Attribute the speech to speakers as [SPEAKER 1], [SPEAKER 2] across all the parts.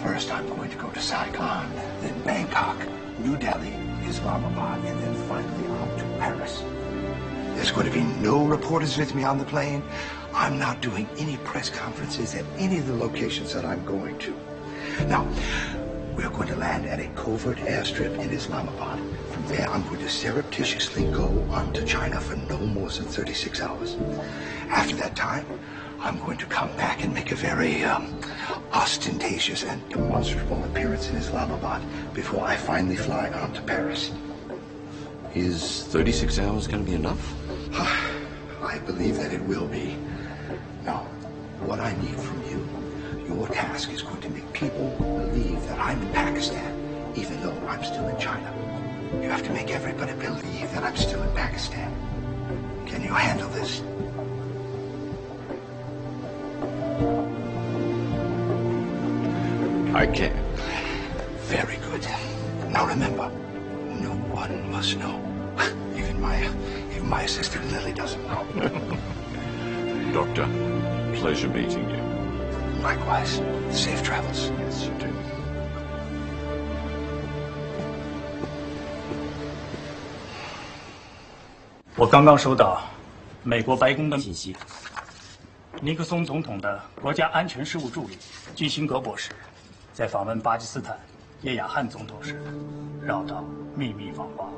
[SPEAKER 1] First, I'm going to go to Saigon, then Bangkok, New Delhi, Islamabad, and then finally on to Paris. There's going to be no reporters with me on the plane. I'm not doing any press conferences at any of the locations that I'm going to. Now, we're going to land at a covert airstrip in Islamabad. From there, I'm going to surreptitiously go on to China for no more than 36 hours. After that time, I'm going to come back and make a very ostentatious and demonstrable appearance in Islamabad before I finally fly on to Paris.
[SPEAKER 2] Is 36 hours going to be enough?
[SPEAKER 1] I believe that it will be. Now, what I need from you, your task is going to make people believe that I'm in Pakistan, even though I'm still in China. You have to make everybody believe that I'm still in Pakistan. Can you handle this?
[SPEAKER 2] I can.
[SPEAKER 1] Very good. Now remember, no one must know. Even my assistant Lily doesn't know.
[SPEAKER 2] Doctor, pleasure meeting you.
[SPEAKER 1] Likewise. Safe travels.
[SPEAKER 2] Yes, you do.
[SPEAKER 3] 我刚刚收到美国白宫的信息，尼克松总统的国家安全事务助理基辛格博士，在访问巴基斯坦叶亚汗总统时，绕道秘密访华。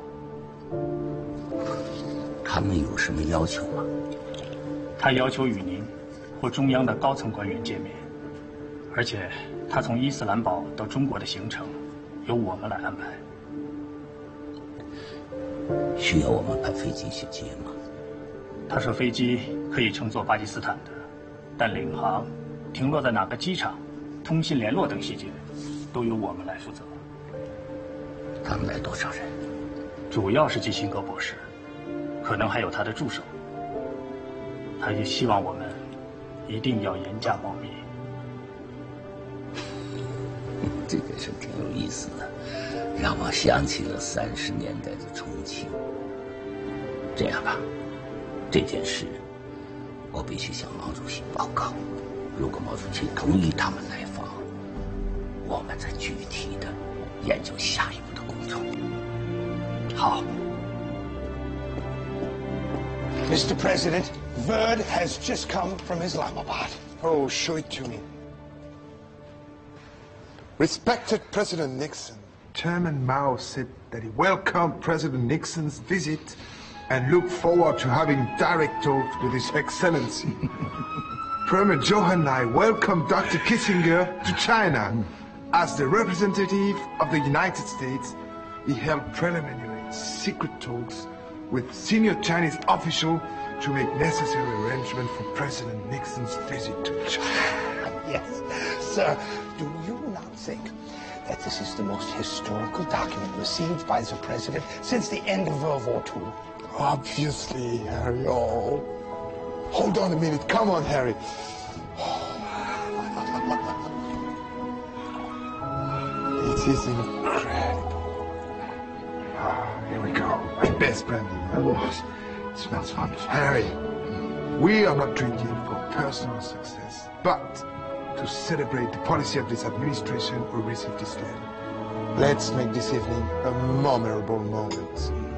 [SPEAKER 4] 他们有什么要求吗？
[SPEAKER 3] 他要求与您或中央的高层官员见面，而且他从伊斯兰堡到中国的行程由我们来安排。
[SPEAKER 4] 需要我们派飞机去接吗？
[SPEAKER 3] 他说飞机可以乘坐巴基斯坦的，但领航、停落在哪个机场、通信联络等细节，都由我们来负责。
[SPEAKER 4] 他们来多少人？
[SPEAKER 3] 主要是基辛格博士，可能还有他的助手。他也希望我们一定要严加保密。
[SPEAKER 4] 这个是挺有意思的，让我想起了30年代的重庆。这样吧，这件事我必须向毛主席报告。如果毛主席同意他们来访，我们再具体的研究下一步的工作。
[SPEAKER 3] 好。
[SPEAKER 1] Mr. President, word has just come from Islamabad.
[SPEAKER 5] Oh, show it to me. Respected President Nixon, Chairman Mao said that he welcomed President Nixon's visit and looked forward to having direct talks with His Excellency. Premier Johan and I welcome Dr. Kissinger to China. As the representative of the United States, he held preliminary secret talks with senior Chinese officials to make necessary arrangements for President Nixon's visit to China.
[SPEAKER 1] Yes, sir. Do you not think that this is the most historical document received by the president since the end of World War II?
[SPEAKER 5] Obviously, Harry. Oh, hold on a minute. Come on, Harry. It is incredible. Here we go. My best brandy.
[SPEAKER 1] Oh, it smells wonderful.
[SPEAKER 5] Harry, we are not drinking for personal success, but to celebrate the policy of this administration who received this letter. Let's make this evening a memorable moment.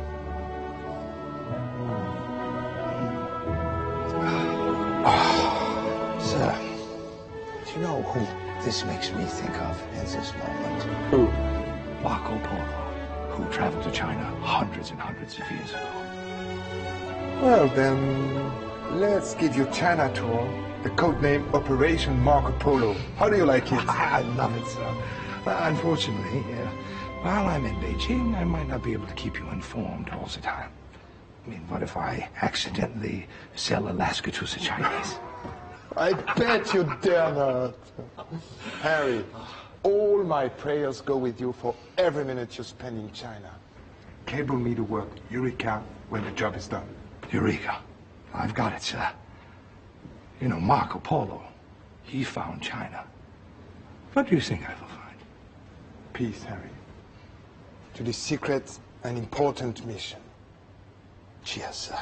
[SPEAKER 1] Sir, do you know who this makes me think of in this moment?
[SPEAKER 5] Who?
[SPEAKER 1] Marco Polo, who traveled to China hundreds and hundreds of years ago.
[SPEAKER 5] Well then, let's give you China tour. The code name Operation Marco Polo. How do you like it?
[SPEAKER 1] I love it, sir. Unfortunately, while I'm in Beijing, I might not be able to keep you informed all the time. I mean, what if I accidentally sell Alaska to the Chinese?
[SPEAKER 5] I bet you dare not. Harry, all my prayers go with you for every minute you spend in China. Cable me to work Eureka when the job is done.
[SPEAKER 1] Eureka. I've got it, sir. You know, Marco Polo, he found China. What do you think I will find?
[SPEAKER 5] Peace, Harry. To this secret and important mission. Cheers, sir.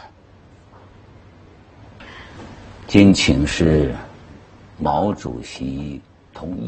[SPEAKER 4] 经请示毛主席同意。